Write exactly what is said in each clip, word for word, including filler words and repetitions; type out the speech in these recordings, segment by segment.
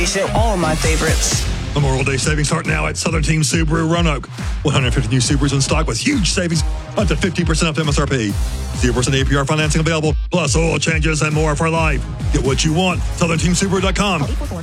show all my favorites. Memorial Day savings start now at Southern Team Subaru Roanoke. one hundred fifty new Subarus in stock with huge savings up to fifty percent off M S R P. zero percent A P R financing available, plus oil changes and more for life. Get what you want. Southern Team Subaru dot com.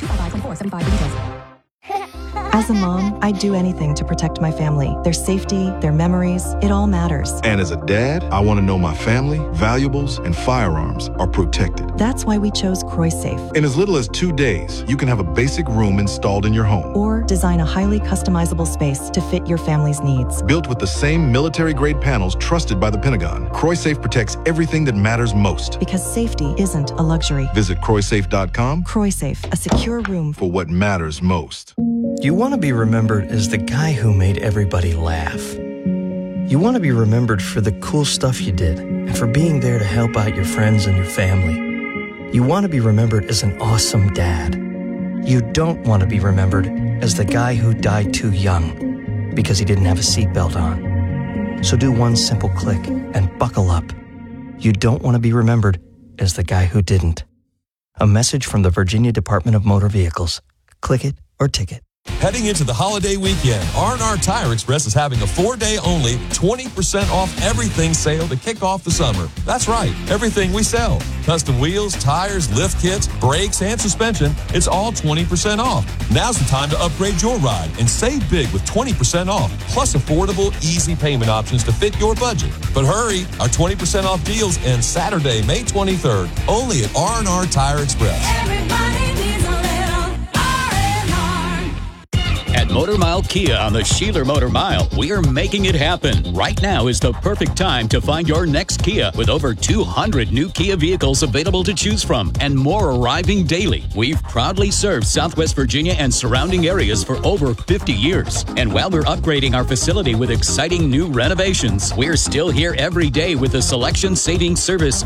As a mom, I'd do anything to protect my family. Their safety, their memories, it all matters. And as a dad, I want to know my family, valuables, and firearms are protected. That's why we chose CroySafe. In as little as two days, you can have a basic room installed in your home. Or design a highly customizable space to fit your family's needs. Built with the same military-grade panels trusted by the Pentagon, CroySafe protects everything that matters most. Because safety isn't a luxury. Visit Croy Safe dot com. CroySafe, a secure room for what matters most. You want to be remembered as the guy who made everybody laugh. You want to be remembered for the cool stuff you did and for being there to help out your friends and your family. You want to be remembered as an awesome dad. You don't want to be remembered as the guy who died too young because he didn't have a seatbelt on. So do one simple click and buckle up. You don't want to be remembered as the guy who didn't. A message from the Virginia Department of Motor Vehicles. Click it or ticket. Heading into the holiday weekend, R and R Tire Express is having a four-day only twenty percent off everything sale to kick off the summer. That's right, everything we sell. Custom wheels, tires, lift kits, brakes, and suspension, it's all twenty percent off. Now's the time to upgrade your ride and save big with twenty percent off, plus affordable, easy payment options to fit your budget. But hurry, our twenty percent off deals end Saturday, May twenty-third, only at R and R Tire Express. Everybody needs a little R and R. At Motor Mile Kia on the Sheeler Motor Mile, we are making it happen. Right now is the perfect time to find your next Kia with over two hundred new Kia vehicles available to choose from and more arriving daily. We've proudly served Southwest Virginia and surrounding areas for over fifty years. And while we're upgrading our facility with exciting new renovations, we're still here every day with a selection saving service